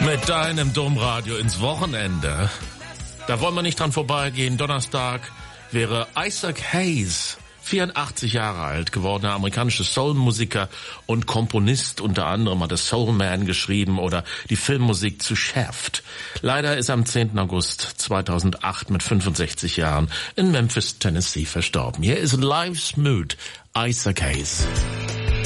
Mit deinem Domradio ins Wochenende. Da wollen wir nicht dran vorbeigehen. Donnerstag wäre Isaac Hayes, 84 Jahre alt, gewordener amerikanischer Soul-Musiker und Komponist. Unter anderem hat er Soul Man geschrieben oder die Filmmusik zu Shaft. Leider ist er am 10. August 2008 mit 65 Jahren in Memphis, Tennessee verstorben. Hier ist Life's Mood, Isaac Hayes.